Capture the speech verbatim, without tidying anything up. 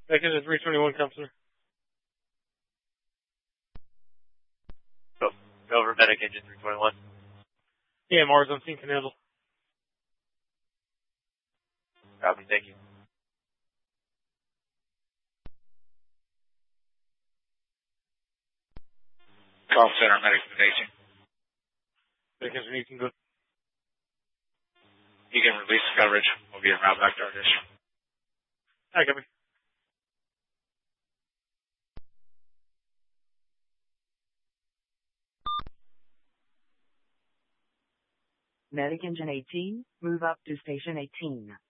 Second is three twenty-one, Counselor. Go, go over medic engine three twenty-one. Yeah, Mars on scene can handle. Copy, thank you. Call center, medic station. Second is you can go. You can release the coverage. We'll be en route back to our district. Hi, copy. Medic Engine eighteen, move up to Station eighteen.